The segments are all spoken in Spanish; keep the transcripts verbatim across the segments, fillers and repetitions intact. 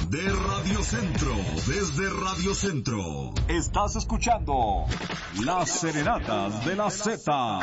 de Radio Centro, desde Radio Centro. Estás escuchando Las Serenatas de la Z.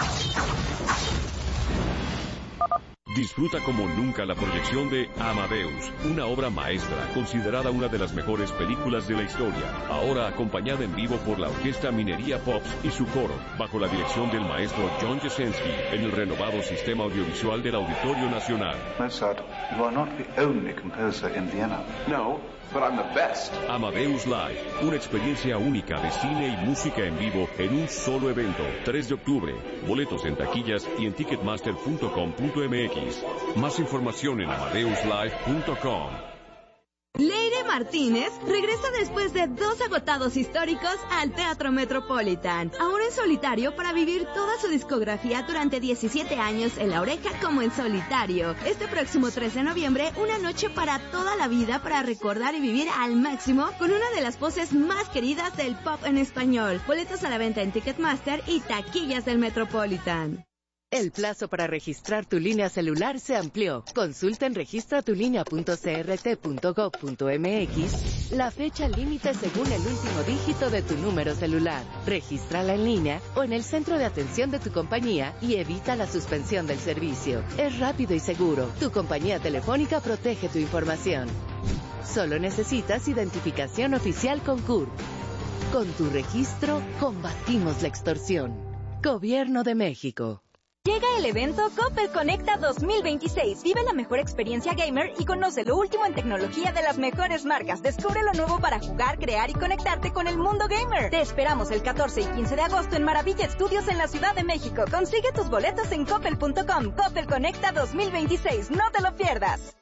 Disfruta como nunca la proyección de Amadeus, una obra maestra, considerada una de las mejores películas de la historia. Ahora acompañada en vivo por la Orquesta Minería Pops y su coro, bajo la dirección del maestro John Jasenski, en el renovado sistema audiovisual del Auditorio Nacional. Mozart, you are not the only composer in Vienna. No, but I'm the best. Amadeus Live, una experiencia única de cine y música en vivo en un solo evento. tres de octubre. Boletos en taquillas y en ticketmaster punto com punto m x. Más información en amadeus live punto com. Leire Martínez regresa después de dos agotados históricos al Teatro Metropolitan, ahora en solitario para vivir toda su discografía durante diecisiete años en La Oreja como en solitario. Este próximo tres de noviembre, una noche para toda la vida para recordar y vivir al máximo con una de las voces más queridas del pop en español. Boletos a la venta en Ticketmaster y taquillas del Metropolitan. El plazo para registrar tu línea celular se amplió. Consulta en registra tu línea punto c r t punto gov punto m x la fecha límite según el último dígito de tu número celular. Regístrala en línea o en el centro de atención de tu compañía y evita la suspensión del servicio. Es rápido y seguro. Tu compañía telefónica protege tu información. Solo necesitas identificación oficial con C U R. Con tu registro, combatimos la extorsión. Gobierno de México. Llega el evento Coppel Conecta dos mil veintiséis. Vive la mejor experiencia gamer y conoce lo último en tecnología de las mejores marcas. Descubre lo nuevo para jugar, crear y conectarte con el mundo gamer. Te esperamos el catorce y quince de agosto en Maravilla Studios en la Ciudad de México. Consigue tus boletos en coppel punto com. Coppel Conecta dos mil veintiséis. No te lo pierdas.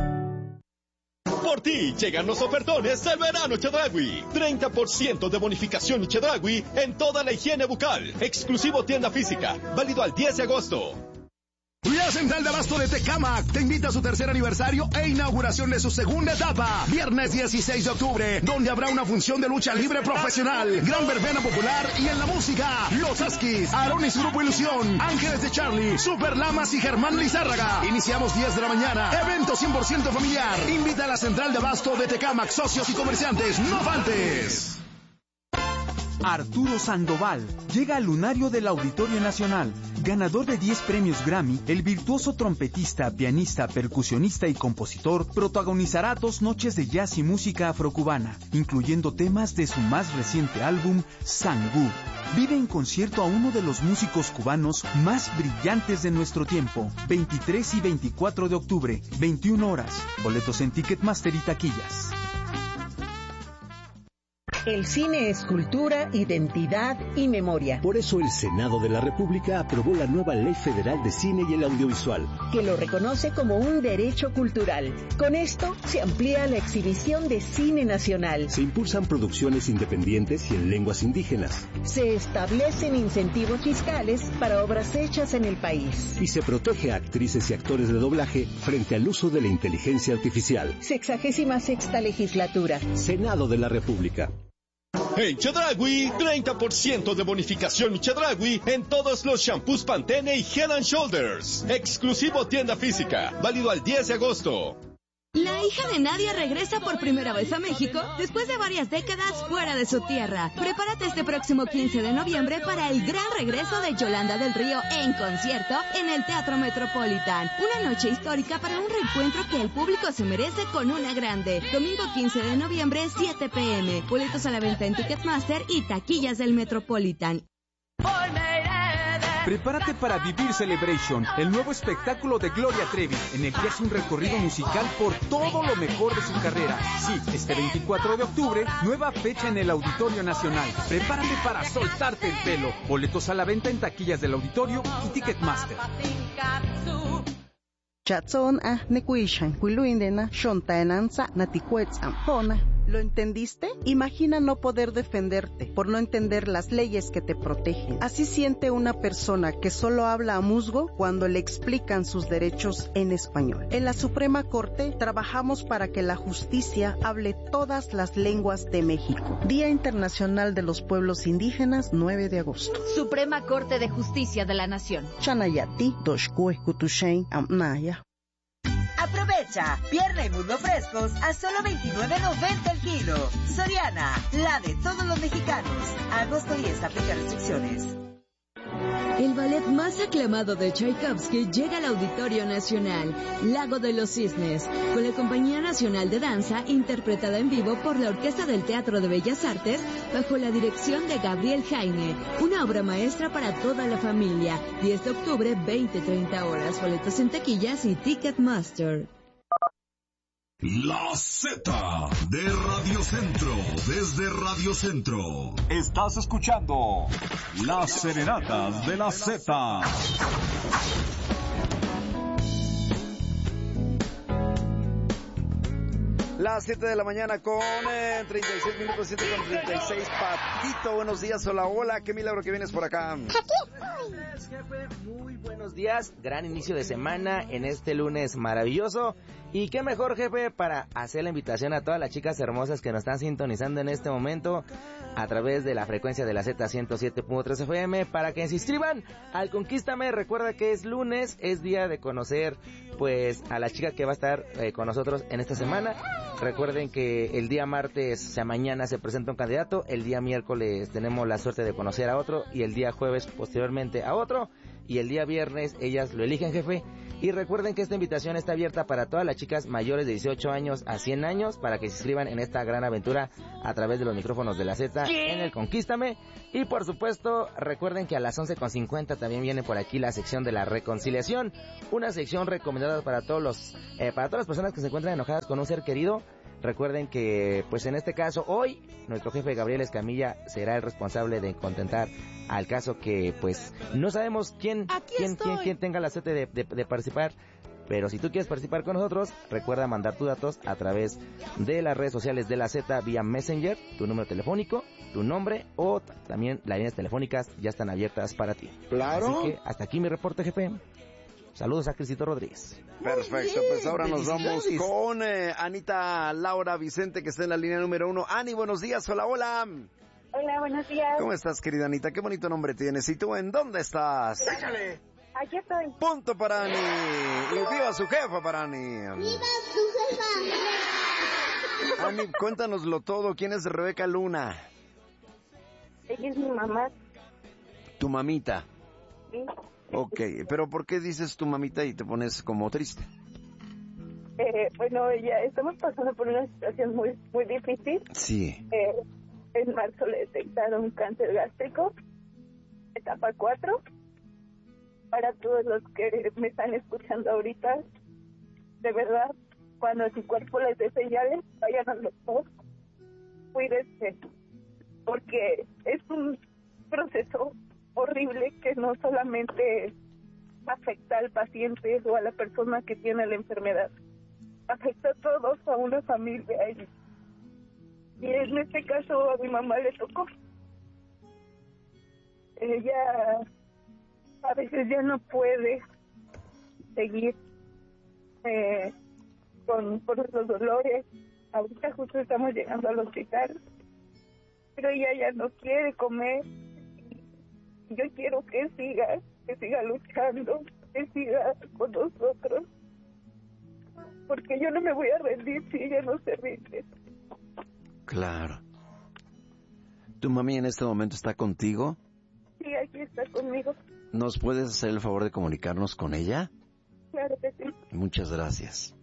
Por ti llegan los ofertones del verano Chedraui. treinta por ciento de bonificación Chedraui en toda la higiene bucal. Exclusivo tienda física. Válido al diez de agosto. La Central de Abasto de Tecámac te invita a su tercer aniversario e inauguración de su segunda etapa. Viernes dieciséis de octubre, donde habrá una función de lucha libre profesional, gran verbena popular y en la música, Los Askis, Aaron y su grupo Ilusión, Ángeles de Charlie, Super Lamas y Germán Lizárraga. Iniciamos diez de la mañana. Evento cien por ciento familiar. Invita a la Central de Abasto de Tecámac, socios y comerciantes. ¡No faltes! Arturo Sandoval llega al lunario del Auditorio Nacional. Ganador de diez premios Grammy, el virtuoso trompetista, pianista, percusionista y compositor protagonizará dos noches de jazz y música afrocubana, incluyendo temas de su más reciente álbum, Sangú. Vive en concierto a uno de los músicos cubanos más brillantes de nuestro tiempo. veintitrés y veinticuatro de octubre, veintiuna horas. Boletos en Ticketmaster y taquillas. El cine es cultura, identidad y memoria. Por eso el Senado de la República aprobó la nueva Ley Federal de Cine y el Audiovisual, que lo reconoce como un derecho cultural. Con esto se amplía la exhibición de cine nacional. Se impulsan producciones independientes y en lenguas indígenas. Se establecen incentivos fiscales para obras hechas en el país. Y se protege a actrices y actores de doblaje frente al uso de la inteligencia artificial. Sexagésima sexta legislatura. Senado de la República. En Chedraui, treinta por ciento de bonificación Chedraui en todos los shampoos Pantene y Head and Shoulders. Exclusivo tienda física. Válido al diez de agosto. La hija de Nadia regresa por primera vez a México después de varias décadas fuera de su tierra. Prepárate este próximo quince de noviembre para el gran regreso de Yolanda del Río en concierto en el Teatro Metropolitan. Una noche histórica para un reencuentro que el público se merece con una grande. Domingo quince de noviembre, siete pe eme. Boletos a la venta en Ticketmaster y taquillas del Metropolitan. Prepárate para vivir Celebration, el nuevo espectáculo de Gloria Trevi, en el que hace un recorrido musical por todo lo mejor de su carrera. Sí, este veinticuatro de octubre, nueva fecha en el Auditorio Nacional. Prepárate para soltarte el pelo. Boletos a la venta en taquillas del Auditorio y Ticketmaster. Chatson a nekuishan kuiluindena shontaenanza natikuetzam hona. ¿Lo entendiste? Imagina no poder defenderte por no entender las leyes que te protegen. Así siente una persona que solo habla a musgo cuando le explican sus derechos en español. En la Suprema Corte trabajamos para que la justicia hable todas las lenguas de México. Día Internacional de los Pueblos Indígenas, nueve de agosto. Suprema Corte de Justicia de la Nación. Chanayati, Doshkue Kutushain Amnaya. Aprovecha, pierna y muslo frescos a solo veintinueve noventa el kilo. Soriana, la de todos los mexicanos. Agosto diez, aplica restricciones. El ballet más aclamado de Tchaikovsky llega al Auditorio Nacional, Lago de los Cisnes, con la Compañía Nacional de Danza, interpretada en vivo por la Orquesta del Teatro de Bellas Artes, bajo la dirección de Gabriel Jaime. Una obra maestra para toda la familia. diez de octubre, veinte treinta horas. Boletos en taquillas y Ticketmaster. La Z de Radio Centro, desde Radio Centro. Estás escuchando Las Serenatas de la Z. Las siete de la mañana con eh, treinta y seis minutos, siete con treinta y seis. Patito, buenos días, hola, hola, qué milagro que vienes por acá. Aquí estoy. Jefe, muy buenos días, gran inicio de semana en este lunes maravilloso. Y qué mejor, jefe, para hacer la invitación a todas las chicas hermosas que nos están sintonizando en este momento a través de la frecuencia de la Z ciento siete punto tres F M para que se inscriban al Conquístame. Recuerda que es lunes, es día de conocer pues a la chica que va a estar eh, con nosotros en esta semana. Recuerden que el día martes, o sea mañana, se presenta un candidato, el día miércoles tenemos la suerte de conocer a otro y el día jueves posteriormente a otro y el día viernes ellas lo eligen, jefe. Y recuerden que esta invitación está abierta para todas las chicas mayores de dieciocho años a cien años para que se inscriban en esta gran aventura a través de los micrófonos de la Z en el Conquístame. Y por supuesto, recuerden que a las once con cincuenta también viene por aquí la sección de la reconciliación, una sección recomendada para todos los eh, para todas las personas que se encuentran enojadas con un ser querido. Recuerden que, pues en este caso, hoy, nuestro jefe Gabriel Escamilla será el responsable de contentar al caso que, pues, no sabemos quién quién, quién quién tenga la suerte de, de, de participar. Pero si tú quieres participar con nosotros, recuerda mandar tus datos a través de las redes sociales de la Z vía Messenger, tu número telefónico, tu nombre o t- también las líneas telefónicas ya están abiertas para ti. Claro. Así que hasta aquí mi reporte, jefe. Saludos a Crisito Rodríguez. Perfecto, pues ahora nos vamos con eh, Anita Laura Vicente, que está en la línea número uno. Ani, buenos días, hola, hola. Hola, buenos días. ¿Cómo estás, querida Anita? Qué bonito nombre tienes. ¿Y tú en dónde estás? Déjale. Aquí estoy. Punto para Ani. Y viva su jefa para Ani. ¡Viva su jefa! Ani, cuéntanoslo todo. ¿Quién es Rebeca Luna? Ella es mi mamá. ¿Tu mamita? Sí. Ok, pero ¿por qué dices tu mamita y te pones como triste? Eh, bueno, ya estamos pasando por una situación muy muy difícil. Sí. Eh, en marzo le detectaron cáncer gástrico, etapa cuatro. Para todos los que me están escuchando ahorita, de verdad, cuando su cuerpo les dé señales, vayan al doctor, cuídense, porque es un proceso horrible que no solamente afecta al paciente o a la persona que tiene la enfermedad, afecta a todos, a una familia, y, y en este caso a mi mamá le tocó. Ella a veces ya no puede seguir eh, con, con los dolores. Ahorita justo estamos llegando al hospital, pero ella ya no quiere comer. Yo quiero que siga, que siga luchando, que siga con nosotros, porque yo no me voy a rendir si ella no se rinde. Claro. ¿Tu mami en este momento está contigo? Sí, aquí está conmigo. ¿Nos puedes hacer el favor de comunicarnos con ella? Claro que sí. Muchas gracias.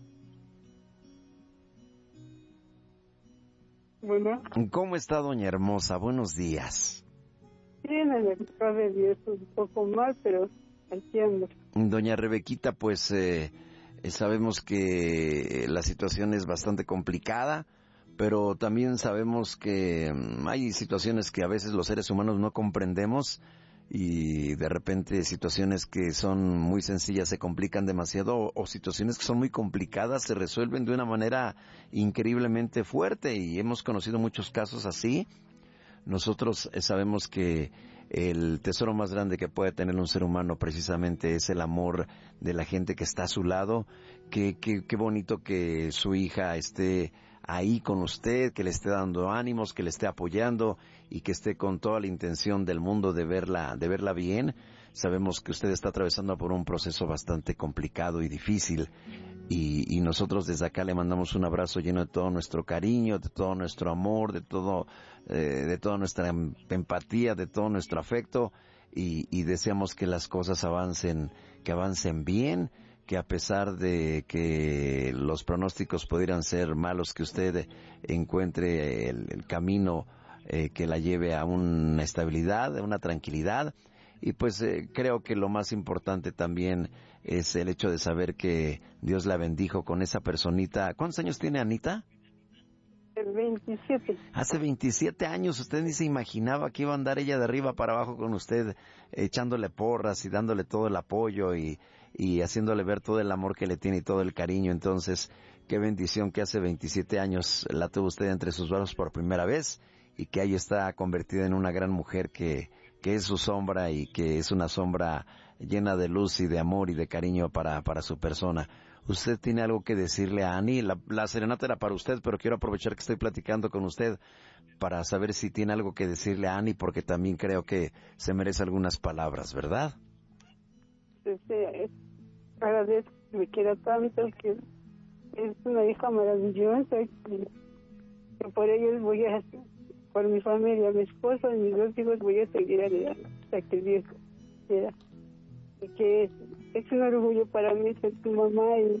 Bueno. ¿Cómo está doña Hermosa? Buenos días. Sí, en el estado de Dios un poco mal, pero entiendo. Doña Rebequita, pues eh, sabemos que la situación es bastante complicada, pero también sabemos que um, hay situaciones que a veces los seres humanos no comprendemos y de repente situaciones que son muy sencillas se complican demasiado o, o situaciones que son muy complicadas se resuelven de una manera increíblemente fuerte y hemos conocido muchos casos así. Nosotros eh, sabemos que el tesoro más grande que puede tener un ser humano precisamente es el amor de la gente que está a su lado. Qué, qué, qué bonito que su hija esté ahí con usted, que le esté dando ánimos, que le esté apoyando y que esté con toda la intención del mundo de verla, de verla bien. Sabemos que usted está atravesando por un proceso bastante complicado y difícil. Y, y nosotros desde acá le mandamos un abrazo lleno de todo nuestro cariño, de todo nuestro amor, de todo, eh, de toda nuestra empatía, de todo nuestro afecto, y, y deseamos que las cosas avancen, que avancen bien, que a pesar de que los pronósticos pudieran ser malos, que usted encuentre el, el camino eh, que la lleve a una estabilidad, a una tranquilidad. Y pues eh, creo que lo más importante también es el hecho de saber que Dios la bendijo con esa personita. ¿Cuántos años tiene Anita? veintisiete. Hace veintisiete años usted ni se imaginaba que iba a andar ella de arriba para abajo con usted, echándole porras y dándole todo el apoyo y, y haciéndole ver todo el amor que le tiene y todo el cariño. Entonces, qué bendición que hace veintisiete años la tuvo usted entre sus brazos por primera vez y que ahí está convertida en una gran mujer que que es su sombra y que es una sombra llena de luz y de amor y de cariño para, para su persona. ¿Usted tiene algo que decirle a Ani? La, la serenata era para usted, pero quiero aprovechar que estoy platicando con usted para saber si tiene algo que decirle a Ani, porque también creo que se merece algunas palabras, ¿verdad? Este, agradezco, me quiero tanto, que es una hija maravillosa, que, que por ellos voy a hacer. Por mi familia, mi esposo y mis dos hijos voy a seguir adelante hasta que Dios quiera. Y que es, es un orgullo para mí ser tu mamá y,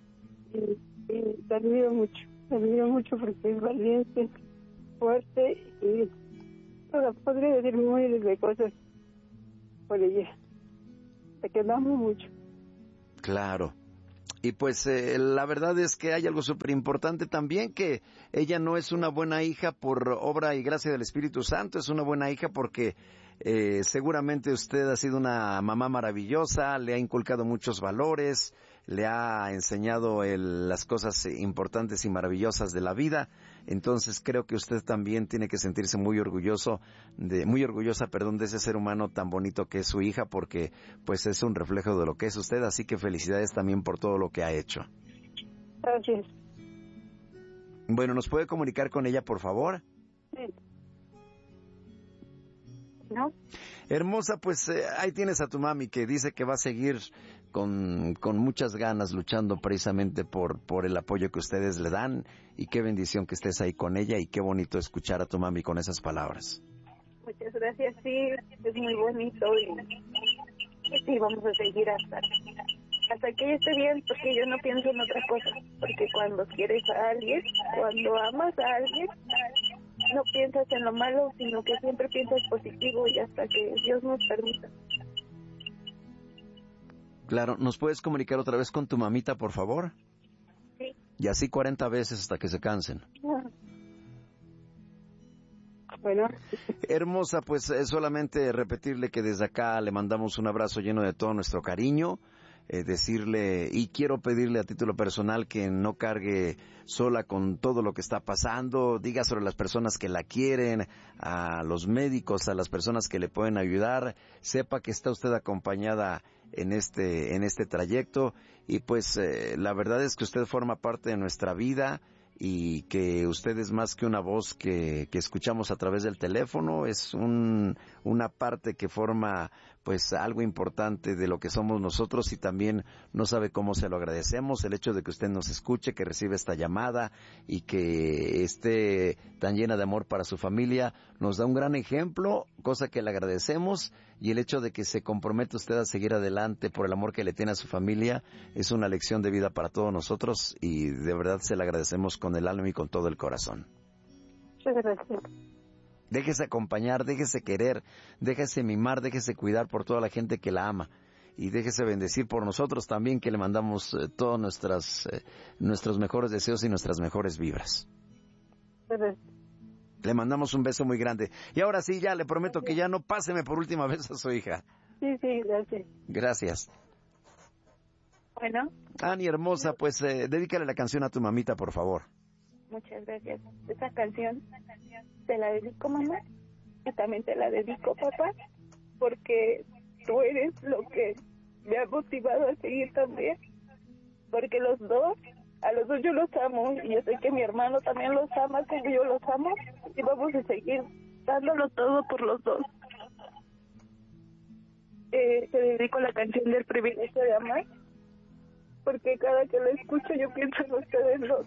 y, y te admiro mucho, te admiro mucho porque es valiente, fuerte y todo, podría decir miles de cosas por ella. Te quedamos mucho. Claro. Y pues eh, la verdad es que hay algo súper importante también, que ella no es una buena hija por obra y gracia del Espíritu Santo, es una buena hija porque eh, seguramente usted ha sido una mamá maravillosa, le ha inculcado muchos valores, le ha enseñado el, las cosas importantes y maravillosas de la vida. Entonces creo que usted también tiene que sentirse muy orgulloso, de, muy orgullosa, perdón, de ese ser humano tan bonito que es su hija, porque pues es un reflejo de lo que es usted, así que felicidades también por todo lo que ha hecho. Gracias. Bueno, ¿nos puede comunicar con ella, por favor? Sí. ¿No? Hermosa, pues eh, ahí tienes a tu mami que dice que va a seguir con, con muchas ganas luchando precisamente por, por el apoyo que ustedes le dan, y qué bendición que estés ahí con ella y qué bonito escuchar a tu mami con esas palabras. Muchas gracias, sí, es muy bonito y sí, vamos a seguir hasta, hasta que ella esté bien, porque yo no pienso en otra cosa, porque cuando quieres a alguien, cuando amas a alguien, no piensas en lo malo, sino que siempre piensas positivo y hasta que Dios nos permita. Claro, ¿nos puedes comunicar otra vez con tu mamita, por favor? Sí. Y así cuarenta veces hasta que se cansen. Ah. Bueno. Hermosa, pues es solamente repetirle que desde acá le mandamos un abrazo lleno de todo nuestro cariño. Eh, decirle, y quiero pedirle a título personal que no cargue sola con todo lo que está pasando, diga sobre las personas que la quieren, a los médicos, a las personas que le pueden ayudar, sepa que está usted acompañada en este, en este trayecto, y pues eh, la verdad es que usted forma parte de nuestra vida, y que usted es más que una voz que, que escuchamos a través del teléfono, es un, una parte que forma pues algo importante de lo que somos nosotros, y también no sabe cómo se lo agradecemos, el hecho de que usted nos escuche, que reciba esta llamada y que esté tan llena de amor para su familia, nos da un gran ejemplo, cosa que le agradecemos, y el hecho de que se compromete usted a seguir adelante por el amor que le tiene a su familia es una lección de vida para todos nosotros, y de verdad se le agradecemos con el alma y con todo el corazón. Muchas gracias. Déjese acompañar, déjese querer, déjese mimar, déjese cuidar por toda la gente que la ama, y déjese bendecir por nosotros también, que le mandamos eh, todos nuestras, eh, nuestros mejores deseos y nuestras mejores vibras. Gracias. Le mandamos un beso muy grande. Y ahora sí, ya le prometo que ya no páseme por última vez a su hija. Sí, sí, gracias. Gracias. Bueno. Ani, hermosa, pues eh, dedícale la canción a tu mamita, por favor. Muchas gracias. Esa canción te la dedico, mamá, y también te la dedico, papá, porque tú eres lo que me ha motivado a seguir también, porque los dos, a los dos yo los amo, y yo sé que mi hermano también los ama como yo los amo, y vamos a seguir dándolo todo por los dos. Eh, te dedico la canción del privilegio de amar, porque cada que lo escucho yo pienso en ustedes dos.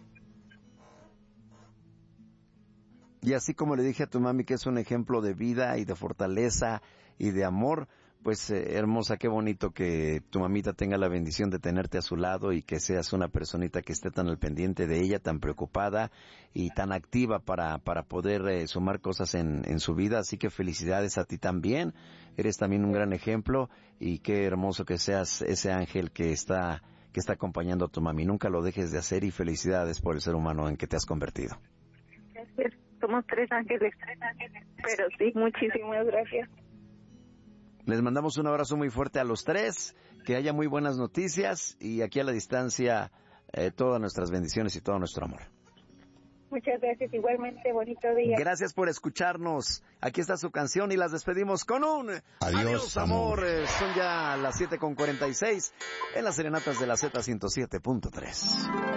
Y así como le dije a tu mami que es un ejemplo de vida y de fortaleza y de amor, pues eh, hermosa, qué bonito que tu mamita tenga la bendición de tenerte a su lado y que seas una personita que esté tan al pendiente de ella, tan preocupada y tan activa para, para poder eh, sumar cosas en, en su vida. Así que felicidades a ti también, eres también un gran ejemplo y qué hermoso que seas ese ángel que está, que está acompañando a tu mami. Nunca lo dejes de hacer y felicidades por el ser humano en que te has convertido. Gracias. Somos tres ángeles, tres ángeles. Pero sí, muchísimas gracias. Les mandamos un abrazo muy fuerte a los tres, que haya muy buenas noticias y aquí a la distancia eh, todas nuestras bendiciones y todo nuestro amor. Muchas gracias, igualmente, bonito día. Gracias por escucharnos. Aquí está su canción y las despedimos con un Adiós, Adiós amor. amor. Eh, Son ya las siete con cuarenta y seis en las serenatas de la Z ciento siete punto tres.